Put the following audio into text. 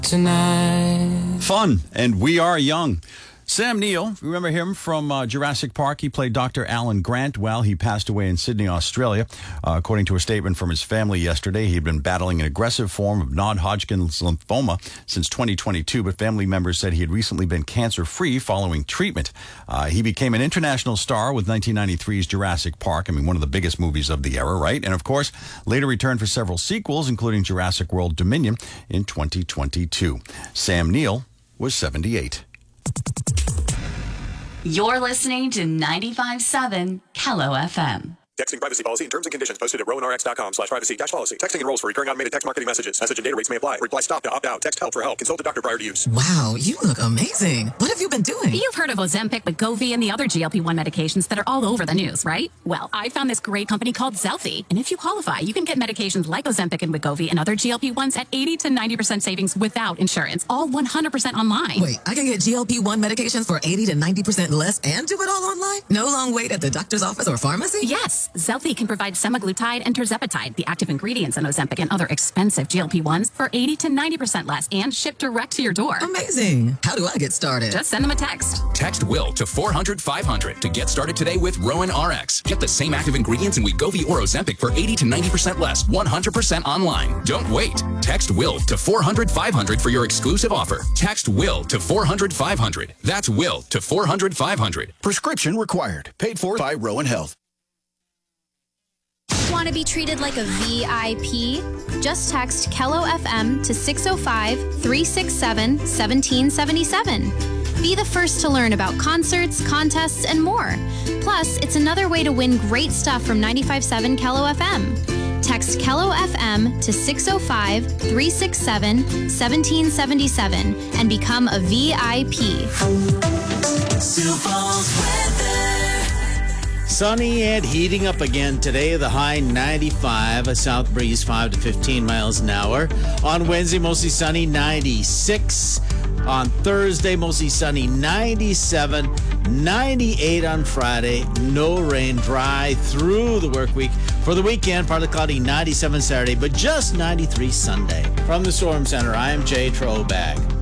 Tonight. Fun, and we are young. Sam Neill, remember him from Jurassic Park? He played Dr. Alan Grant. Well, he passed away in Sydney, Australia. According to a statement from his family yesterday, he had been battling an aggressive form of non-Hodgkin's lymphoma since 2022, but family members said he had recently been cancer-free following treatment. He became an international star with 1993's Jurassic Park. I mean, one of the biggest movies of the era, right? And of course, later returned for several sequels, including Jurassic World Dominion in 2022. Sam Neill was 78. You're listening to 95.7 Kello FM. Texting privacy policy and terms and conditions posted at rowanrx.com/privacy-policy. Texting enrolls for recurring automated text marketing messages. Message and data rates may apply. Reply stop to opt out. Text help for help. Consult a doctor prior to use. Wow, you look amazing. What have you been doing? You've heard of Ozempic, Wegovy, and the other GLP-1 medications that are all over the news, right? Well, I found this great company called Zelfie. And if you qualify, you can get medications like Ozempic and Wegovy and other GLP-1s at 80 to 90% savings without insurance. All 100% online. Wait, I can get GLP-1 medications for 80 to 90% less and do it all online? No long wait at the doctor's office or pharmacy? Yes, Zelfie can provide semaglutide and tirzepatide, the active ingredients in Ozempic and other expensive GLP-1s, for 80 to 90% less and shipped direct to your door. Amazing. How do I get started? Just send them a text. Text WILL to 400-500 to get started today with Rowan RX. Get the same active ingredients in Wegovy or Ozempic for 80 to 90% less, 100% online. Don't wait. Text WILL to 400-500 for your exclusive offer. Text WILL to 400-500. That's WILL to 400-500. Prescription required. Paid for by Rowan Health. Want to be treated like a VIP? Just text Kello FM to 605-367-1777. Be the first to learn about concerts, contests, and more. Plus, it's another way to win great stuff from 95.7 Kello FM. Text Kello FM to 605-367-1777 and become a VIP. Sioux Falls weather. Sunny and heating up again today. The high 95, a south breeze 5 to 15 miles an hour. On Wednesday, mostly sunny, 96. On Thursday, mostly sunny, 97. 98 on Friday. No rain, dry through the work week. For the weekend, partly cloudy, 97 Saturday, but just 93 Sunday. From the Storm Center, I am Jay Trobag.